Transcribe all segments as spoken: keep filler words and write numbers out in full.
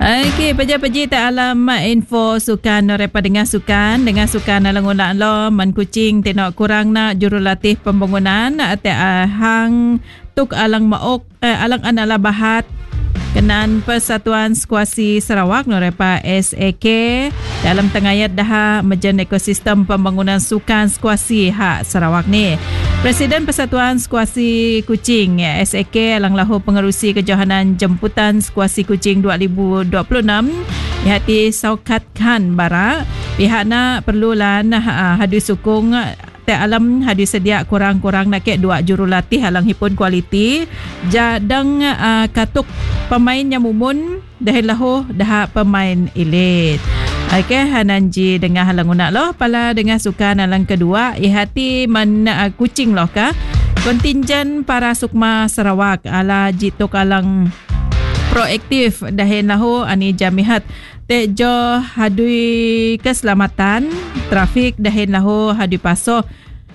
Okey, peja-peji tak alam info sukan repa dengan sukan dengan sukan alang ulang lo man kucing tenok kurang nak jurulatih pembangunan ate hang tuk alang maok eh, alang anala bahat kenan Persatuan Skuasi Sarawak Norepa S A K dalam tengayat dah mejen ekosistem pembangunan sukan skuasi hak Sarawak ni. Presiden Persatuan Skuasi Kucing S A K alang lahu pengerusi kejohanan jemputan skuasi kucing dua ribu dua puluh enam ihati Saukat Khan Bara pihakna perlulan uh, hadu sukung tak alam hadu sedia kurang-kurang nak kek dua jurulatih alang hipun kualiti jadang uh, katuk pemain yang mumun dah lahu dah pemain elit. Okey, hananji dengan halang unak loh pala dengan sukan alang kedua ihati man uh, kucing loh ka kontingen para sukma Sarawak ala jitok alang proaktif dahin lahu ani jamihat tejo hadui keselamatan trafik dahin lahu hadui paso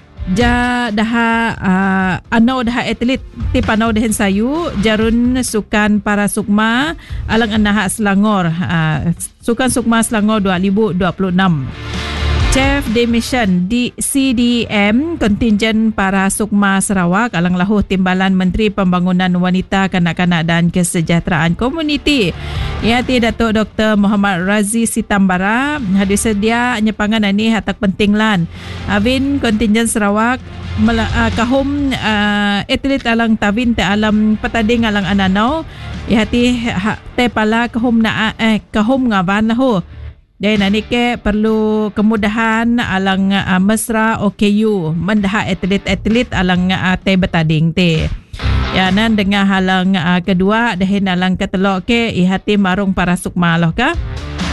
ja daha uh, anau daha atlet ti panau dahin sayu jarun sukan para sukma alang anah Selangor uh, sukan sukma Selangor dua ribu dua puluh enam. Chief Demission di C D M kontingen para sukma Sarawak alang lahu timbalan Menteri Pembangunan Wanita Kanak-kanak dan Kesejahteraan Komuniti iati Datuk Doktor Muhammad Razi Sitambara hadu sedia nyepangan ani hatak penting lan Avin kontingen Sarawak mela, uh, kahum uh, atlet alang tawin te alam petading alang ananau ihati ha, te pala kahum na eh kahum ngaban lahu. Dan ani ke perlu kemudahan alang uh, mesra O K U mendah atlet-atlet alang uh, te betading te. Ya nan dengan halang uh, kedua dahin alang ketelok ke ihati marung para sukma loh ka.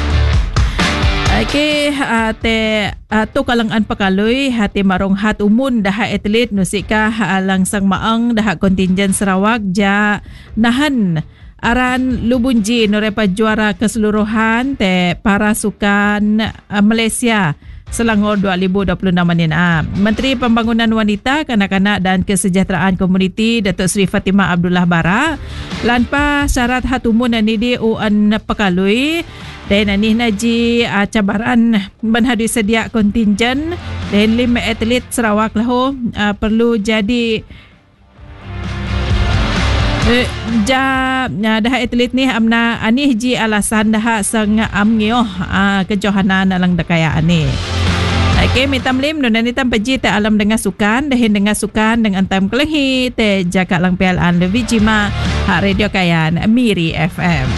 Okey uh, te uh, tu kalangan pakalui hati marung hat umun dah atlet nusika alang sang maang dah kontingen Sarawak ja nahan aran Lubunji norepa juara keseluruhan te para sukan uh, Malaysia Selangor dua ribu dua puluh enam ni. Ah, Menteri Pembangunan Wanita, Kanak-kanak dan Kesejahteraan Komuniti Datuk Seri Fatimah Abdullah Bara lanpa syarat hatumun ani di uan pakalui dan ani naji uh, cabaran menghadu sedia kontingen dan lima atlet Sarawak lahu uh, perlu jadi ja dah atlet ni amna anih ji alasan dah sang amngioh uh, kejohanan alang dakaya ani. Okey mitam lim don ni tam peji te alam dengan sukan dahin dengan sukan dengan tam kelehi te jaga lang P L an lebih jima hak radio kayan Miri F M.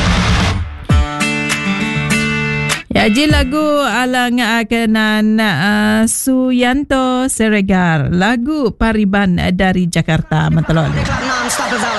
Ya ji lagu alang kenan uh, Suyanto Seregar lagu Pariban dari Jakarta mentelok.